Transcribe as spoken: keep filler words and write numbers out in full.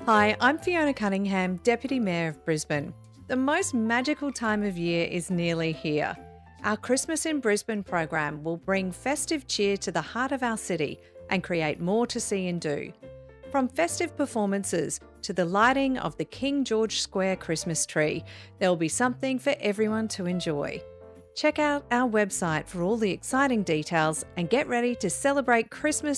Hi, I'm Fiona Cunningham, Deputy Mayor of Brisbane. The most magical time of year is nearly here. Our Christmas in Brisbane program will bring festive cheer to the heart of our city and create more to see and do. From festive performances to the lighting of the King George Square Christmas tree, there will be something for everyone to enjoy. Check out our website for all the exciting details and get ready to celebrate Christmas